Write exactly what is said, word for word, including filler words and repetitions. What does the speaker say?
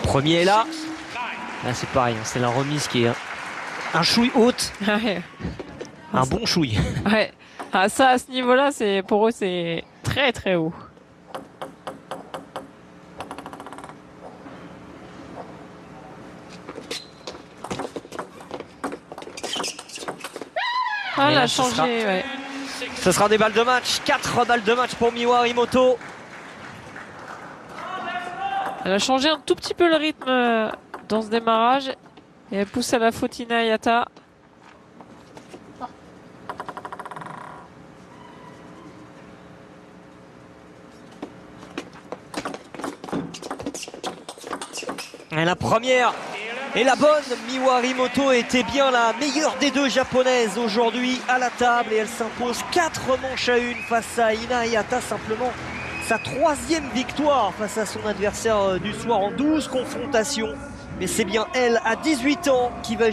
premier est là. Là c'est pareil, hein, c'est la remise qui est un, un chouille haute. Ouais. Un bon chouille. Ouais. Ah, ça, à ce niveau-là, c'est pour eux, c'est très très haut. Ah, elle a changé, sera, ouais. Ce sera des balles de match. quatre balles de match pour Miwa Harimoto. Elle a changé un tout petit peu le rythme dans ce démarrage. Et elle pousse à la faute Inayata. Et la première et la bonne. Miwa Harimoto était bien la meilleure des deux japonaises aujourd'hui à la table et elle s'impose quatre manches à une face à Inayata. Simplement sa troisième victoire face à son adversaire du soir en douze confrontations. Mais c'est bien elle à dix-huit ans qui va